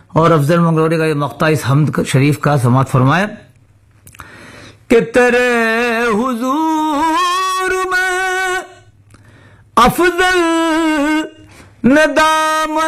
और अफजल मंगलोरी का ये मक्ता इस हमद शरीफ का समात फरमाया कि तेरे हुजूर में अफजल नदाम